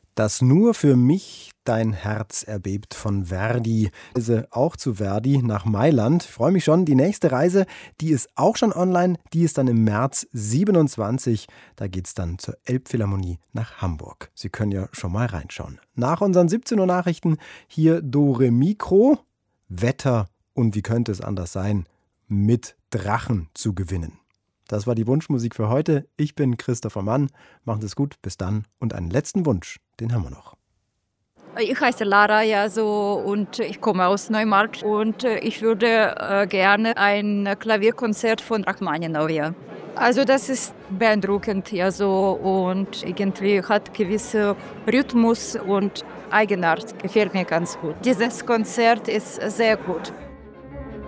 Das nur für mich dein Herz erbebt von Verdi. Reise auch zu Verdi nach Mailand. Ich freue mich schon. Die nächste Reise, die ist auch schon online. Die ist dann im März 27. Da geht es dann zur Elbphilharmonie nach Hamburg. Sie können ja schon mal reinschauen. Nach unseren 17 Uhr Nachrichten hier Dore Mikro. Wetter und wie könnte es anders sein, mit Drachen zu gewinnen. Das war die Wunschmusik für heute. Ich bin Christopher Mann. Macht es gut, bis dann. Und einen letzten Wunsch, den haben wir noch. Ich heiße Lara, und ich komme aus Neumarkt und ich würde gerne ein Klavierkonzert von Rachmaninow. Also das ist beeindruckend, und irgendwie hat gewisse Rhythmus und Eigenart, gefällt mir ganz gut. Dieses Konzert ist sehr gut.